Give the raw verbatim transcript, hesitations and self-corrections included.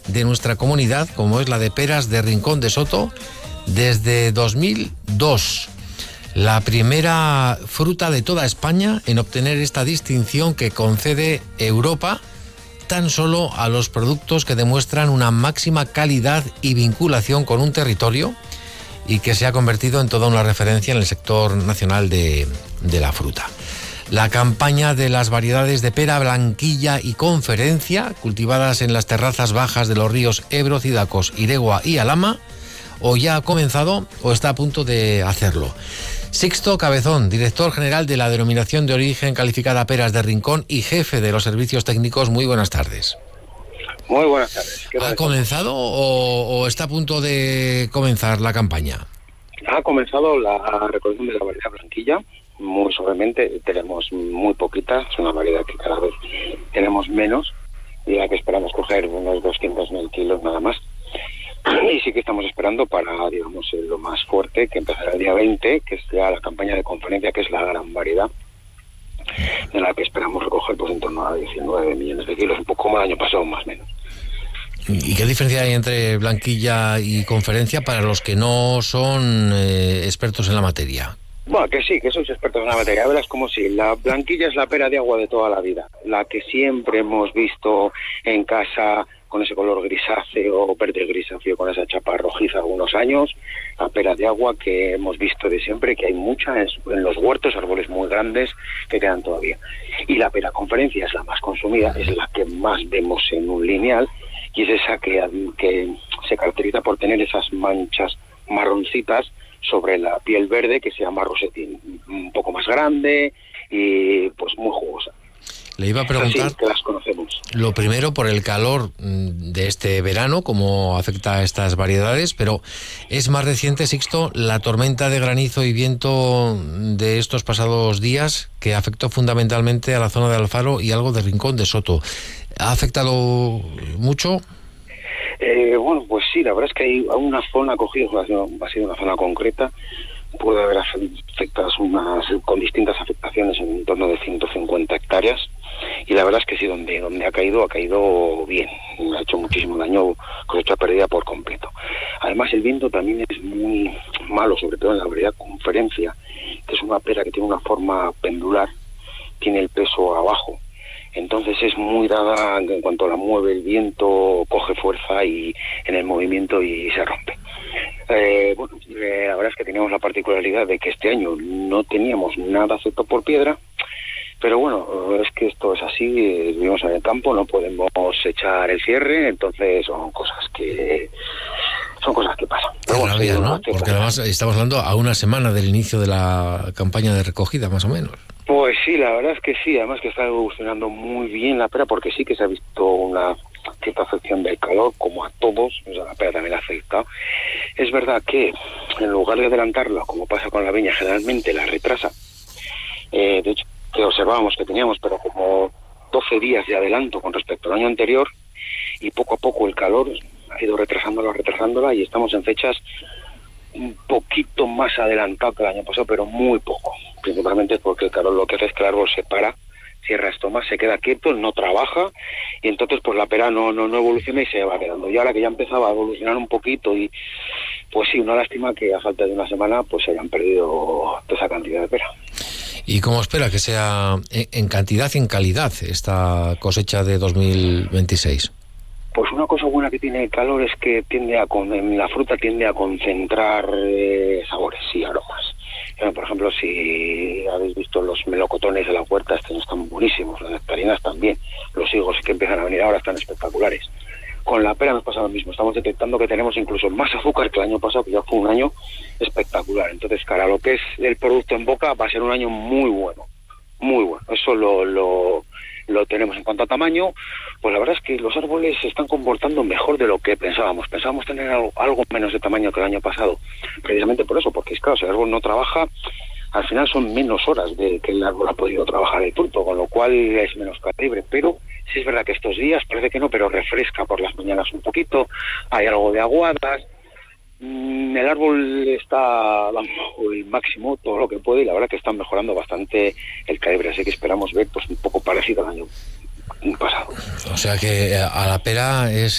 de nuestra comunidad, como es la de peras de Rincón de Soto, desde dos mil dos. La primera fruta de toda España en obtener esta distinción que concede Europa tan solo a los productos que demuestran una máxima calidad y vinculación con un territorio, y que se ha convertido en toda una referencia en el sector nacional de, de la fruta. La campaña de las variedades de pera, blanquilla y conferencia, cultivadas en las terrazas bajas de los ríos Ebro, Cidacos, Iregua y Alhama, o ya ha comenzado o está a punto de hacerlo. Sixto Cabezón, director general de la Denominación de Origen Calificada Peras de Rincón y jefe de los servicios técnicos, muy buenas tardes. Muy buenas tardes. ¿Ha comenzado o, o está a punto de comenzar la campaña? Ha comenzado la recolección de la variedad blanquilla, muy suavemente. Tenemos muy poquita, es una variedad que cada vez tenemos menos, y la que esperamos coger unos doscientos mil kilos nada más. Y sí que estamos esperando para, digamos, lo más fuerte, que empezará el día veinte, que es ya la campaña de conferencia, que es la gran variedad, de la que esperamos recoger pues en torno a diecinueve millones de kilos, un poco como el año pasado, más o menos. ¿Y qué diferencia hay entre blanquilla y conferencia para los que no son eh, expertos en la materia? Bueno, que sí, que sois expertos en la materia. Verás como si la blanquilla es la pera de agua de toda la vida, la que siempre hemos visto en casa con ese color grisáceo o verde grisáceo, con esa chapa rojiza algunos años, la pera de agua que hemos visto de siempre, que hay mucha en, en los huertos, árboles muy grandes que quedan todavía. Y la pera conferencia es la más consumida, es la que más vemos en un lineal, y es esa que, que se caracteriza por tener esas manchas marroncitas sobre la piel verde, que se llama rosetín, un poco más grande y pues muy jugosa. Le iba a preguntar, sí, que las conocemos. Lo primero, por el calor de este verano, cómo afecta a estas variedades, pero es más reciente, Sixto, la tormenta de granizo y viento de estos pasados días, que afectó fundamentalmente a la zona de Alfaro y algo de Rincón de Soto. ¿Ha afectado mucho? Eh, bueno, pues sí, la verdad es que hay una zona cogida, ha sido, ha sido una zona concreta, puede haber afectadas unas, con distintas afectaciones en torno de ciento cincuenta hectáreas, y la verdad es que sí, donde, donde ha caído, ha caído bien, ha hecho muchísimo daño, cosecha perdida por completo. Además, el viento también es muy malo, sobre todo en la variedad conferencia, que es una pera que tiene una forma pendular, tiene el peso abajo. Entonces es muy dada, en cuanto la mueve el viento, coge fuerza y en el movimiento y se rompe. Eh, bueno, eh, la verdad es que teníamos la particularidad de que este año no teníamos nada afectado por piedra, pero bueno, es que esto es así, vivimos en el campo, no podemos echar el cierre, entonces son cosas que son cosas que pasan. Pero bueno, rabia, ¿no? Porque además estamos hablando a una semana del inicio de la campaña de recogida, más o menos. Pues sí, la verdad es que sí, además que está evolucionando muy bien la pera, porque sí que se ha visto una cierta afección del calor, como a todos, o sea, la pera también la ha afectado. Es verdad que en lugar de adelantarla, como pasa con la viña, generalmente la retrasa. Eh, de hecho, que observábamos que teníamos, pero como doce días de adelanto con respecto al año anterior, y poco a poco el calor ha ido retrasándola, retrasándola, y estamos en fechas un poquito más adelantado que el año pasado, pero muy poco, principalmente porque el calor lo que hace es que el árbol se para, cierra estomas, se queda quieto, no trabaja, y entonces pues la pera no, no, no evoluciona y se va quedando. Y ahora que ya empezaba a evolucionar un poquito, y pues sí, una lástima que a falta de una semana pues se hayan perdido toda esa cantidad de pera. ¿Y cómo espera que sea en cantidad y en calidad esta cosecha de dos mil veintiséis? Pues una cosa buena que tiene el calor es que tiende a con, la fruta tiende a concentrar eh, sabores y aromas. Eh, por ejemplo, si habéis visto los melocotones de la huerta, estos están buenísimos, las nectarinas también, los higos que empiezan a venir ahora están espectaculares. Con la pera nos pasa lo mismo, estamos detectando que tenemos incluso más azúcar que el año pasado, que ya fue un año espectacular. Entonces, cara, lo que es el producto en boca va a ser un año muy bueno, muy bueno. Eso lo... lo lo tenemos. En cuanto a tamaño, pues la verdad es que los árboles se están comportando mejor de lo que pensábamos. Pensábamos tener algo, algo menos de tamaño que el año pasado, precisamente por eso, porque claro, si el árbol no trabaja, al final son menos horas de que el árbol ha podido trabajar el fruto, con lo cual es menos calibre. Pero sí es verdad que estos días, parece que no, pero refresca por las mañanas un poquito, hay algo de aguadas, el árbol está dando el máximo, todo lo que puede, y la verdad que están mejorando bastante el calibre, así que esperamos ver pues un poco parecido al año pasado. O sea que a la pera es